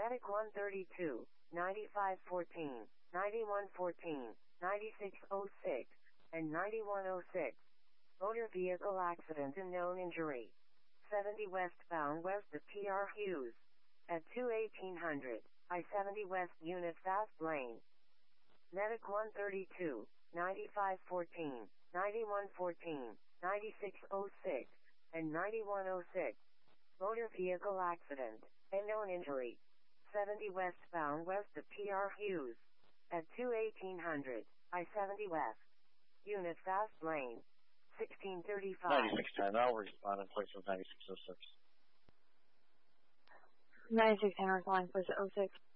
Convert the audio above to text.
Medic 132, 9514, 9114, 9606, and 9106. Motor vehicle accident and known injury. 70 westbound west of PR Hughes. At 2:1800, I-70 West unit fast lane. Medic 132, 9514, 9114, 9606, and 9106. Motor vehicle accident and known injury. 70 westbound west of PR Hughes. At 2:1800, I-70 West. Unit fast lane. 1635. 9610, I'll respond in place of 9606. 9610, calling place 06.